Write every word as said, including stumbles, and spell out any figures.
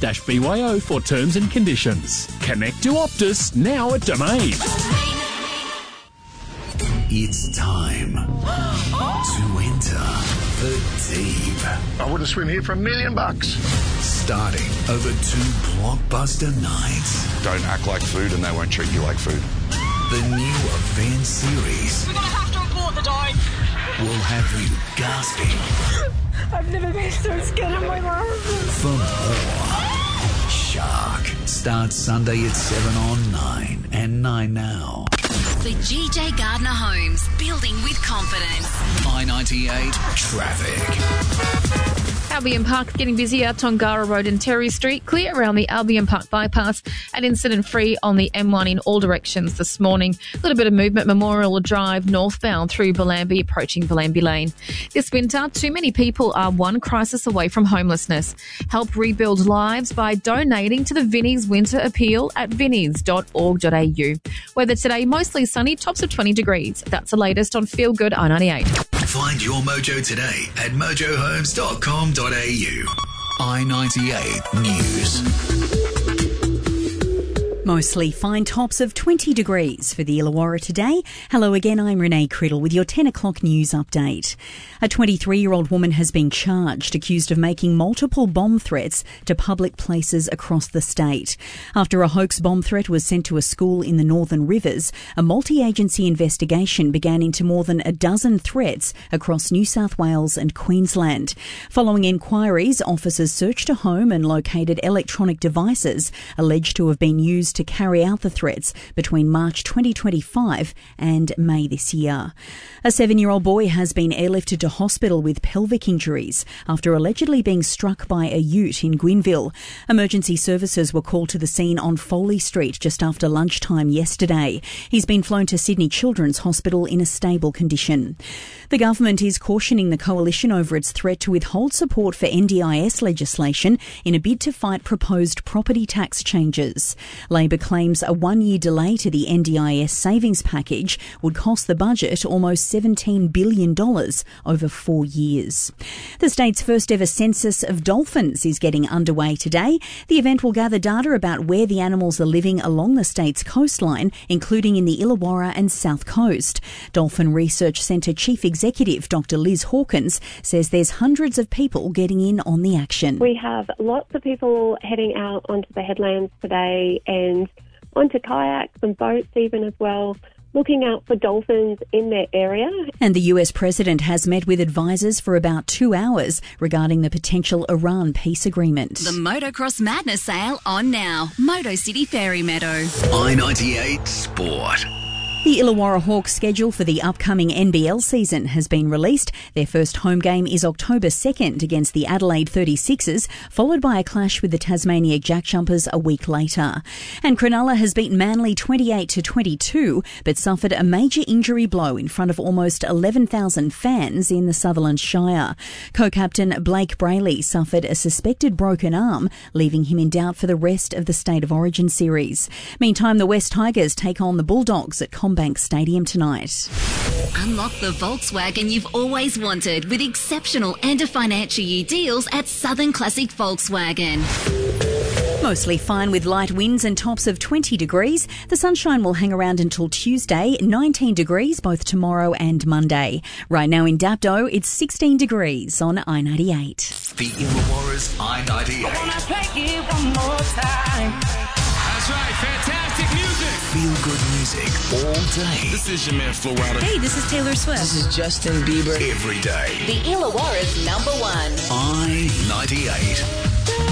B Y O for terms and conditions. Connect to Optus now at Domain. It's time to enter the deep. I would have swim here for a million bucks. Starting over two blockbuster nights. Don't act like food and they won't treat you like food. The new event series. We're going to have to report the dive. Will have you gasping. I've never been so scared in my life. For more. Shark starts Sunday at seven on nine and nine now. For G J Gardner Homes, building with confidence. I ninety-eight traffic. Albion Park getting busier. Tongara Road and Terry Street clear around the Albion Park bypass and incident free on the M one in all directions this morning. A little bit of movement. Memorial Drive northbound through Bellambi, approaching Bellambi Lane. This winter, too many people are one crisis away from homelessness. Help rebuild lives by donating to the Vinnie's Winter Appeal at vinnies dot org dot a u. Weather today, mostly sunny, tops of twenty degrees. That's the latest on Feel Good I ninety-eight. Find your mojo today at mojo homes dot com dot a u. I ninety-eight News. Mostly fine, tops of twenty degrees for the Illawarra today. Hello again, I'm Renee Criddle with your ten o'clock news update. A twenty-three-year-old woman has been charged, accused of making multiple bomb threats to public places across the state. After a hoax bomb threat was sent to a school in the Northern Rivers, a multi-agency investigation began into more than a dozen threats across New South Wales and Queensland. Following inquiries, officers searched a home and located electronic devices alleged to have been used to carry out the threats between March twenty twenty-five and May this year. A seven-year-old boy has been airlifted to hospital with pelvic injuries after allegedly being struck by a ute in Gwynville. Emergency services were called to the scene on Foley Street just after lunchtime yesterday. He's been flown to Sydney Children's Hospital in a stable condition. The government is cautioning the coalition over its threat to withhold support for N D I S legislation in a bid to fight proposed property tax changes. Labor claims a one-year delay to the N D I S savings package would cost the budget almost seventeen billion dollars over four years. The state's first ever census of dolphins is getting underway today. The event will gather data about where the animals are living along the state's coastline, including in the Illawarra and South Coast. Dolphin Research Centre Chief Executive Doctor Liz Hawkins says there's hundreds of people getting in on the action. We have lots of people heading out onto the headlands today and onto kayaks and boats even as well, looking out for dolphins in their area. And the U S president has met with advisors for about two hours regarding the potential Iran peace agreement. The Motocross Madness sale on now. Moto City Fairy Meadow. I ninety-eight Sport. The Illawarra Hawks schedule for the upcoming N B L season has been released. Their first home game is October second against the Adelaide thirty-sixers, followed by a clash with the Tasmania Jackjumpers a week later. And Cronulla has beaten Manly twenty-eight to twenty-two, but suffered a major injury blow in front of almost eleven thousand fans in the Sutherland Shire. Co-captain Blake Brayley suffered a suspected broken arm, leaving him in doubt for the rest of the State of Origin series. Meantime, the West Tigers take on the Bulldogs at Combank Stadium tonight. Unlock the Volkswagen you've always wanted with exceptional end of financial year deals at Southern Classic Volkswagen. Mostly fine with light winds and tops of twenty degrees. The sunshine will hang around until Tuesday, nineteen degrees both tomorrow and Monday. Right now in Dapto, it's sixteen degrees on I ninety-eight. The Illawarra's I ninety-eight. I wanna take it one more time. That's right, fantastic music. Feel good music all day. This is your man, Flo Rida. Hey, this is Taylor Swift. This is Justin Bieber. Every day. The Illawarra's number one. I ninety-eight.